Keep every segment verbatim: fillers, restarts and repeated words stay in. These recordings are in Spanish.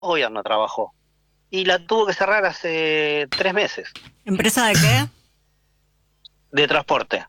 gobierno trabajó y la tuvo que cerrar hace tres meses. ¿Empresa de qué? De transporte.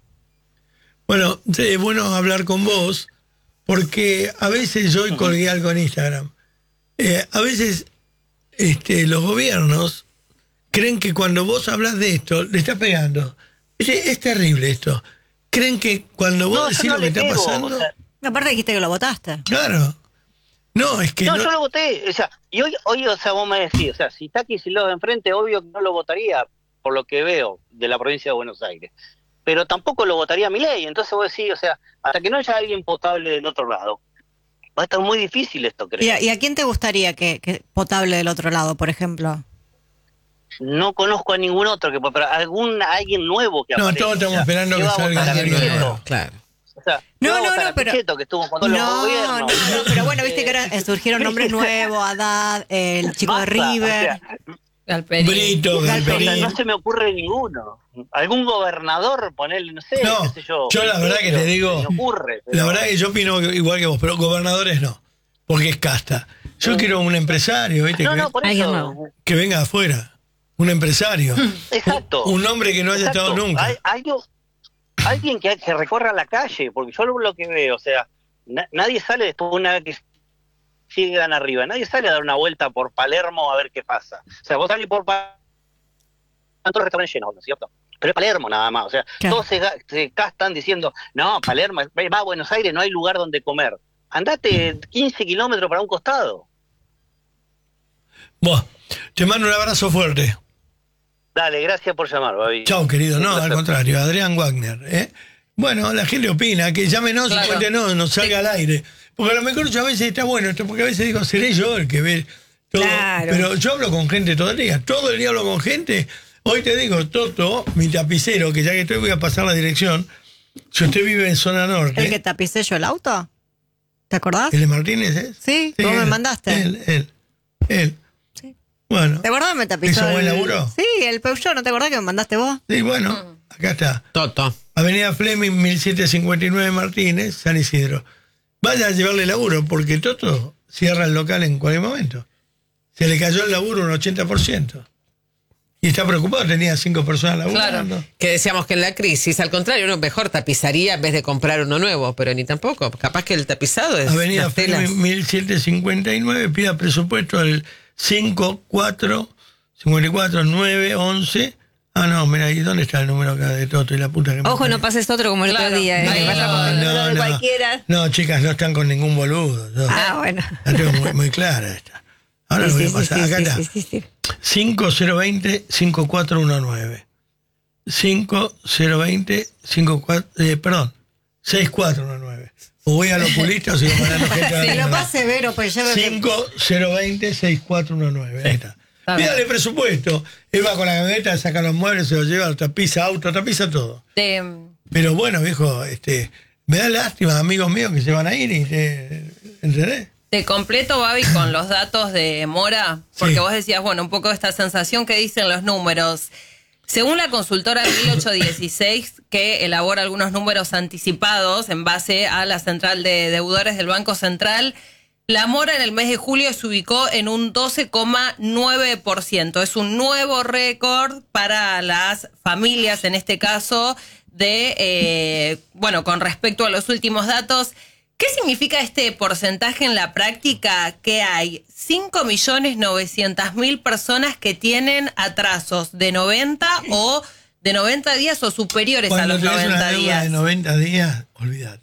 Bueno, es bueno hablar con vos, porque a veces yo hoy colgué algo en Instagram. Eh, a veces este, los gobiernos creen que cuando vos hablas de esto, le está pegando. Es, es terrible esto. Creen que cuando vos No, yo decís no lo que le está pego, pasando... o sea, Aparte dijiste que lo votaste. Claro. No, es que no, no... yo lo voté, o sea, y hoy, hoy, o sea, vos me decís, o sea, si está Kicillof de enfrente, obvio que no lo votaría, por lo que veo de la provincia de Buenos Aires, pero tampoco lo votaría Milei, entonces vos decís, o sea, hasta que no haya alguien potable del otro lado, va a estar muy difícil esto, creo. ¿Y a, y a quién te gustaría que, que potable del otro lado, por ejemplo? No conozco a ningún otro, que pero algún alguien nuevo que No, aparezca, todos estamos o sea, esperando ¿qué que va a salga votar a alguien Pichetto? nuevo. Claro. O sea, No, ¿qué va a no, votar no, a pero- Pichetto, que estuvo con todos los No, gobiernos? no, no, pero bueno, viste que ahora eh, surgieron nombres nuevos, Haddad, el chico de Basta, River. o sea, Galperín. Brito, o sea, Galperín. no se me ocurre ninguno. Algún gobernador, ponerle, no sé, No, qué sé yo. yo la verdad que te digo, se me ocurre, pero- la verdad que yo opino igual que vos, pero gobernadores no, porque es casta. Yo Sí. quiero un empresario, ¿viste? No, que, no, por Alguien eso. nuevo. que venga de afuera, un empresario. Exacto. Un hombre que no haya Exacto. estado nunca. Hay, hay yo- alguien que, que recorra la calle, porque yo lo que veo, o sea, na- nadie sale después una vez que llegan arriba, nadie sale a dar una vuelta por Palermo a ver qué pasa. O sea, vos salís por Palermo, tantos restaurantes llenos, ¿no es cierto? Pero es Palermo nada más, o sea, Claro. todos se, ga- se castan diciendo, no, Palermo, va a Buenos Aires, no hay lugar donde comer. Andate quince kilómetros para un costado. Bueno, te mando un abrazo fuerte. Dale, gracias por llamar, Babi. Chao, querido. No, Un al placer. contrario, Adrián Wagner. ¿eh? Bueno, la gente opina, que llámenos y Claro. cuéntenos, nos salga al aire. Porque a lo mejor yo a veces está bueno esto, porque a veces digo, seré yo el que ve todo. Claro. Pero yo hablo con gente todo el día, todo el día hablo con gente. Hoy te digo, Toto, mi tapicero, que ya que estoy voy a pasar la dirección. Si usted vive en zona norte, ¿El que tapicé yo el auto? ¿Te acordás? ¿el de Martínez es? Sí, vos me él, mandaste. Él, él, él. Sí. Bueno, ¿Te acordás que me tapizó ¿Hizo buen el- laburo? Sí, el Peugeot, ¿no te acordás que me mandaste vos? sí, bueno, acá está. Toto. Avenida Fleming, mil setecientos cincuenta y nueve Martínez, San Isidro. Vaya a llevarle laburo, porque Toto cierra el local en cualquier momento. Se le cayó el laburo un ochenta por ciento. Y está preocupado, tenía cinco personas laburando. Claro. Que decíamos que en la crisis, al contrario, uno mejor tapizaría en vez de comprar uno nuevo, pero ni tampoco. Capaz que el tapizado es Avenida las telas. Fleming, mil setecientos cincuenta y nueve, pida presupuesto al cinco cuatro cinco cuatro nueve once. Ah, no, mira, ¿y dónde está el número acá de Toto y la puta que me Ojo, no parió? pases otro como el Claro. otro día. ¿eh? Ahí Vaya no, con el no, número de no. cualquiera. No, chicas, no están con ningún boludo. Yo Ah, bueno. la tengo muy, muy clara esta. Ahora Sí, lo voy sí, a sí, pasar. sí, Acá sí, está. sí, sí, sí. cinco cero dos cero cinco cuatro uno nueve. cinco cero dos cero cinco cuatro, eh, perdón, seis cuatro uno nueve. O voy al oculista o sigo mandando gente a Si la lo mierda. pase Vero, pues ya veo que- cinco cero dos cero seis cuatro uno nueve. Ahí está. Está bien. Pídale presupuesto. Él va con la camioneta, saca los muebles, se los lleva, tapiza auto, tapiza todo. Te- Pero bueno, viejo, este, me da lástima, amigos míos que se van a ir y te, ¿entendés? Te completo, Babi, con los datos de Mora, porque Sí. vos decías, bueno, un poco esta sensación que dicen los números. Según la consultora mil ochocientos dieciséis, que elabora algunos números anticipados en base a la central de deudores del Banco Central, la mora en el mes de julio se ubicó en un doce coma nueve por ciento. Es un nuevo récord para las familias, en este caso, de eh, bueno, con respecto a los últimos datos. ¿Qué significa este porcentaje en la práctica? Que hay cinco millones novecientas mil personas que tienen atrasos de noventa o de noventa días o superiores a Cuando los tenés una noventa deuda días. de noventa días, olvídate.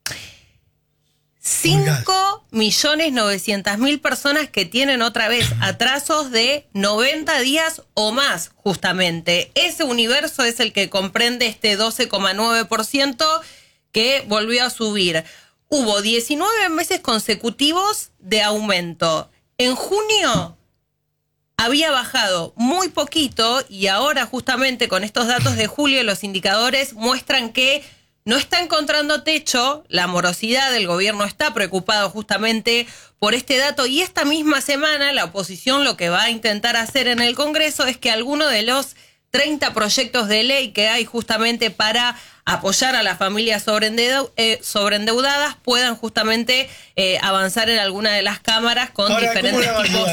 cinco millones novecientas mil personas que tienen otra vez atrasos de noventa días o más, justamente. Ese universo es el que comprende este doce coma nueve por ciento que volvió a subir. Hubo diecinueve meses consecutivos de aumento. En junio había bajado muy poquito y ahora justamente con estos datos de julio los indicadores muestran que no está encontrando techo, la morosidad del gobierno está preocupado justamente por este dato y esta misma semana la oposición lo que va a intentar hacer en el Congreso es que alguno de los treinta proyectos de ley que hay justamente para apoyar a las familias sobreendeu- eh, sobreendeudadas puedan justamente eh, avanzar en alguna de las cámaras con Ahora, ¿cómo diferentes la va a tipos